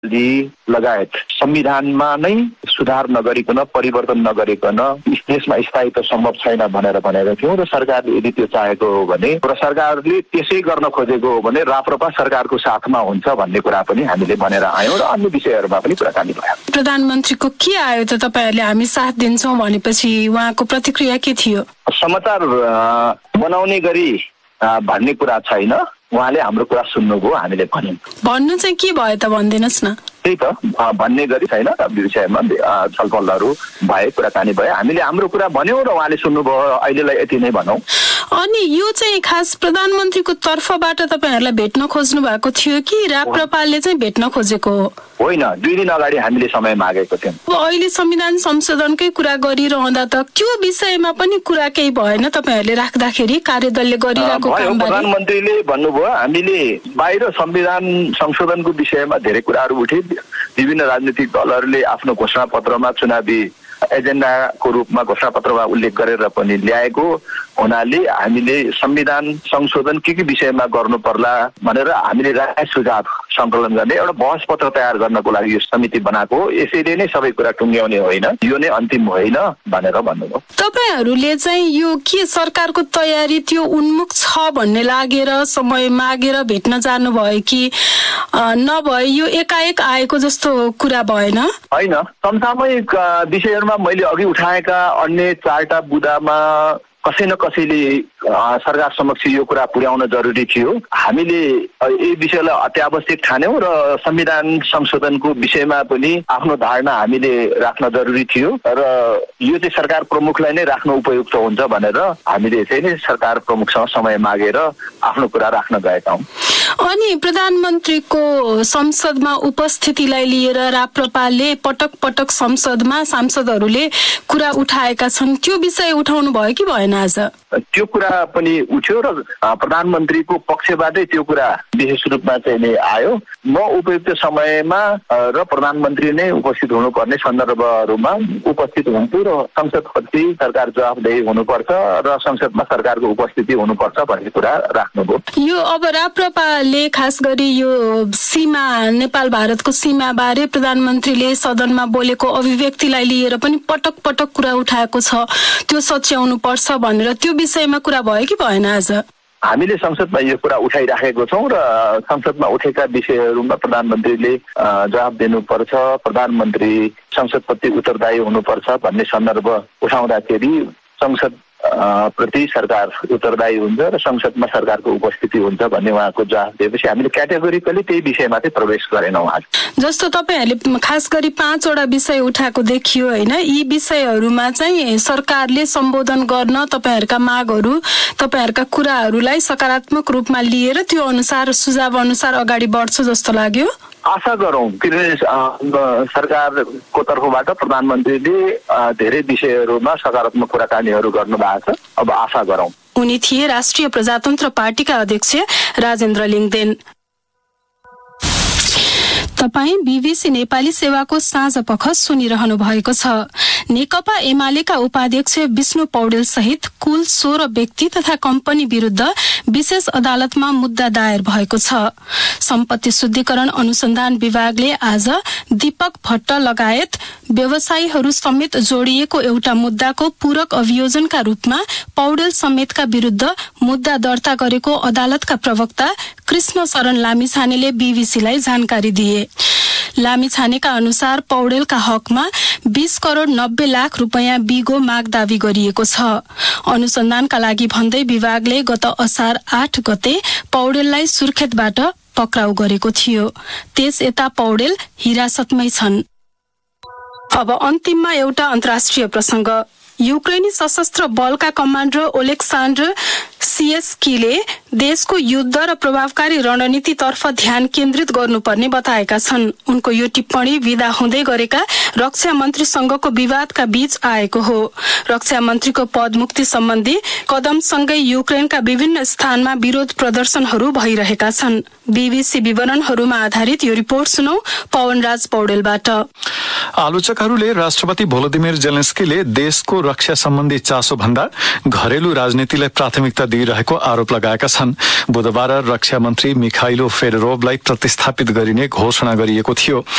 लगायत संविधानमा नै सुधार नगरिकन परिवर्तन नगरिकन देशमा स्थायित्व सम्भव छैन भनेर भनेका थियौँ र सरकारले यदि त्यो चाहेको हो भने र सरकारले त्यसै गर्न खोजेको हो भने राप्रपा सरकारको साथमा हुन्छ भन्ने कुरा पनि हामीले भनेर आयौँ र अन्य विषयहरूमा पनि कुराकानी भयो। प्रधानमन्त्रीको के आयो त तपाईहरुले हामी साथ दिन्छौँ भनेपछि उहाँको प्रतिक्रिया के थियो? समाचार बनाउने गरी भन्ने कुरा छैन, उहाँले हाम्रो कुरा सुन्नुभयो, हामीले भन्यौँ। भन्नु चाहिँ के भयो त भनिदिनुहोस् न। त्यही त भन्ने गरी छैन, विषयमा छलफलहरू भए, कुराकानी भए, हामीले हाम्रो कुरा भन्यौँ र उहाँले सुन्नुभयो, अहिलेलाई यति नै भनौँ। अनि यो चाहिँ खास प्रधानमन्त्रीको तर्फबाट तपाईहरुलाई भेट्न खोज्नु भएको थियो कि राप्रपाले चाहिँ भेट्न खोजेको हो? होइन, 2 दिन अगाडि हामीले समय मागेको थियौँ। अहिले संविधान संशोधनकै कुरा गरिरहँदा त त्यो विषयमा पनि कुरा केही भएन तपाईहरुले राख्दाखेरि कार्यदलले गरिरहेको काम बारे? प्रधानमन्त्रीले भन्नुभयो हामीले बाहिर संविधान संशोधनको विषयमा धेरै कुराहरू उठे, विभिन्न राजनीतिक दलहरूले आफ्नो घोषणा पत्रमा चुनावी एजेन्डाको रूपमा घोषणा पत्रमा उल्लेख गरेर पनि ल्याएको हुनाले हामीले संविधान संशोधन के विषयमा गर्नु पर्ला भनेर हामीले राय सुझाव संकलन गर्ने एउटा बहस पत्र तयार गर्नको लागि यो समिति बनाएको हो। यसैले नै सबै कुरा टुङ्ग्याउने होइन, यो नै अन्तिम होइन भनेर भन्नुभयो। तपाईहरुले चाहिँ यो के सरकारको तयारी त्यो उन्मुख छ भन्ने लागेर समय मागेर भेट्न जानु भयो कि नभए यो एकाएक आएको जस्तो कुरा भएन? होइन, समसामयिक विषयहरूमा मैले अघि उठाएका अन्य 4टा बुदामा कसै न कसैले सरकार समक्ष यो कुरा पुर्याउन जरुरी थियो। हामीले यी विषयलाई अत्यावश्यक ठान्यौँ र संविधान संशोधनको विषयमा पनि आफ्नो धारणा हामीले राख्न जरुरी थियो र यो चाहिँ सरकार प्रमुखलाई नै राख्न उपयुक्त हुन्छ भनेर हामीले चाहिँ नै सरकार प्रमुखसँग समय मागेर आफ्नो कुरा राख्न गएका हौँ। अनि प्रधानमन्त्रीको संसदमा उपस्थितिलाई लिएर राप्रपाले पटक पटक संसदमा सांसदहरूले कुरा उठाएका छन्, त्यो विषय उठाउनु भयो कि भएन आज? त्यो कुरा पनि उठ्यो र प्रधानमन्त्रीको पक्षबाटै त्यो कुरा विशेष रूपमा चाहिँ नै आयो। म उपयुक्त समयमा र प्रधानमन्त्री नै उपस्थित हुनुपर्ने सन्दर्भहरूमा उपस्थित हुन्छु र संसदपछि सरकार जवाफदेही हुनुपर्छ र संसदमा सरकारको उपस्थिति हुनुपर्छ भन्ने कुरा राख्नुभयो। यो अब राप्रपाले खास गरी यो सीमा, नेपाल भारतको सीमा बारे प्रधानमन्त्रीले सदनमा बोलेको अभिव्यक्तिलाई लिएर पनि पटक पटक कुरा उठाएको छ, त्यो सच्याउनु पर्छ भनेर त्यो विषयमा कुरा भयो कि भएन आज? हामीले संसदमा यो कुरा उठाइराखेको छौँ र संसदमा उठेका विषयहरूमा प्रधानमन्त्रीले जवाब दिनुपर्छ, प्रधानमन्त्री संसदप्रति उत्तरदायी हुनुपर्छ भन्ने सन्दर्भ उठाउँदाखेरि संसद प्रति सरकार उत्तरदायी हुन्छ र संसदमा सरकारको उपस्थिति हुन्छ भन्ने उहाँको जवाफ दिएपछि हामीले क्याटेगोरिकली त्यही विषयमा चाहिँ प्रवेश गरेनौँ आज। जस्तो तपाईहरुले खास गरी 5वटा विषय उठाएको देखियो होइन, यी विषयहरूमा चाहिँ सरकारले सम्बोधन गर्न तपाईहरुका मागहरू, तपाईहरुका कुराहरूलाई सकारात्मक रूपमा लिएर त्यो अनुसार सुझाव अनुसार अगाडि बढ्छ जस्तो लाग्यो। आशा गरौँ, किनभने सरकारको तर्फबाट प्रधानमन्त्रीले धेरै विषयहरूमा सकारात्मक कुराकानीहरू गर्नु भएको छ, अब आशा गरौँ। उनी थिए राष्ट्रिय प्रजातन्त्र पार्टीका अध्यक्ष राजेन्द्र लिङदेन। तपाईँ बीबीसी नेपाली सेवाको साँझ पख सुनिरहनु भएको छ। नेकपा एमालेका उपाध्यक्ष विष्णु पौडेल सहित कुल 16 व्यक्ति तथा कम्पनी विरुद्ध विशेष अदालतमा मुद्दा दायर भएको छ। सम्पत्ति शुद्धिकरण अनुसन्धान विभागले आज दीपक भट्ट लगायत व्यवसायीहरू समेत जोडिएको एउटा मुद्दाको पूरक अभियोजनका रूपमा पौडेल समेतका विरुद्ध मुद्दा दर्ता गरेको अदालतका प्रवक्ता कृष्ण शरण लामिछानेले बीबीसीलाई जानकारी दिए। लामिछानेका अनुसार पौडेलका हकमा 20 करोड़ 90 लाख रुपैयाँ बिगो माग दावी गरिएको छ। अनुसन्धानका लागि भन्दै विभागले गत असार 8 गते पौडेललाई सुर्खेतबाट पक्राउ गरेको थियो। त्यस यता पौडेल हिरासतमै छन्। अब अन्तिममा एउटा अन्तर्राष्ट्रिय प्रसंग। युक्रेनी सशस्त्र बलका कमान्डर ओलेक्सान्डर सिएस्कीले देशको युद्ध र प्रभावकारी रणनीतितर्फ ध्यान केन्द्रित गर्नुपर्ने बताएका छन्। उनको यो टिप्पणी विदा हुँदै गरेका रक्षा मन्त्रीसँगको विवादका बीच आएको हो। रक्षा मन्त्रीको पदमुक्ति सम्बन्धी कदमसँगै युक्रेनका विभिन्न स्थानमा विरोध प्रदर्शनहरू भइरहेका छन्। बीबीसी विवरणहरूमा आधारित यो रिपोर्ट सुनौ पवनराज पौडेलबाट। आलोचकहरूले राष्ट्रपति भोलोदिमिर जेलेन्स्कीले देशको रक्षा सम्बन्धी चासो भन्दा घरेलु राजनीतिलाई प्राथमिकता दिइरहेको आरोप लगाएका छन्। बुधबार रक्षा मन्त्री मिखाइलो फेडोरोभलाई प्रतिस्थापित गरिने घोषणा गरिएको थियो।